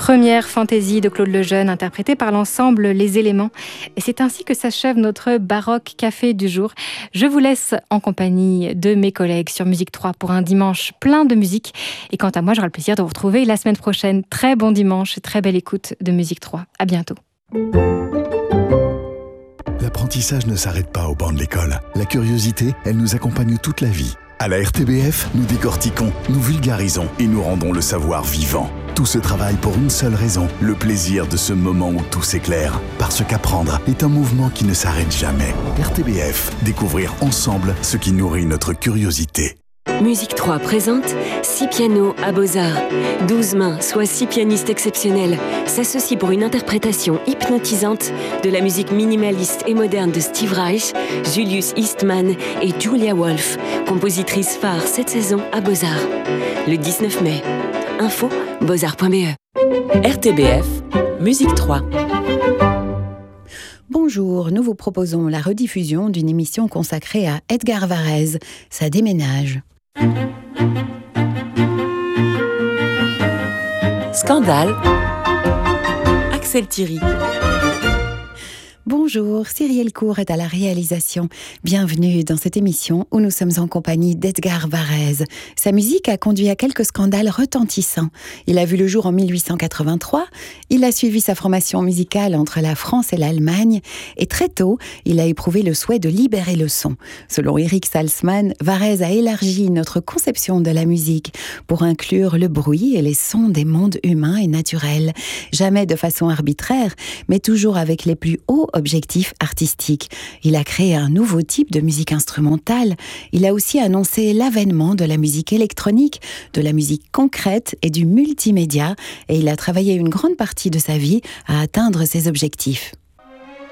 première fantaisie de Claude Lejeune, interprétée par l'ensemble Les Éléments. Et c'est ainsi que s'achève notre baroque café du jour. Je vous laisse en compagnie de mes collègues sur Musique 3 pour un dimanche plein de musique. Et quant à moi, j'aurai le plaisir de vous retrouver la semaine prochaine. Très bon dimanche, très belle écoute de Musique 3. À bientôt. L'apprentissage ne s'arrête pas au banc de l'école. La curiosité, elle nous accompagne toute la vie. À la RTBF, nous décortiquons, nous vulgarisons et nous rendons le savoir vivant. Tout ce travail pour une seule raison, le plaisir de ce moment où tout s'éclaire. Parce qu'apprendre est un mouvement qui ne s'arrête jamais. RTBF, découvrir ensemble ce qui nourrit notre curiosité. Musique 3 présente 6 pianos à Beaux-Arts. 12 mains, soit 6 pianistes exceptionnels, s'associent pour une interprétation hypnotisante de la musique minimaliste et moderne de Steve Reich, Julius Eastman et Julia Wolf, compositrice phare cette saison à Beaux-Arts. Le 19 mai. Info beaux-arts.be. RTBF, Musique 3. Bonjour, nous vous proposons la rediffusion d'une émission consacrée à Edgar Varèse, Ça déménage. Scandale. Axel Thierry. Bonjour, Cyrielle Cour est à la réalisation. Bienvenue dans cette émission où nous sommes en compagnie d'Edgar Varèse. Sa musique a conduit à quelques scandales retentissants. Il a vu le jour en 1883, il a suivi sa formation musicale entre la France et l'Allemagne, et très tôt, il a éprouvé le souhait de libérer le son. Selon Eric Salzman, Varèse a élargi notre conception de la musique pour inclure le bruit et les sons des mondes humains et naturels. Jamais de façon arbitraire, mais toujours avec les plus hauts objectif artistique. Il a créé un nouveau type de musique instrumentale. Il a aussi annoncé l'avènement de la musique électronique, de la musique concrète et du multimédia, et il a travaillé une grande partie de sa vie à atteindre ses objectifs.